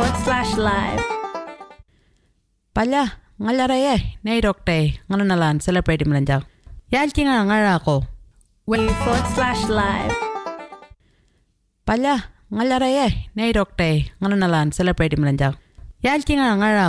way.me/live. Pala, ngalaraye, nay dokte, nganalan celebrate mlanjak. Yalki nga ngara ko. way.me/live. Pala, ngalaraye, nay dokte, nganalan celebrate mlanjak. Yalki nga ngara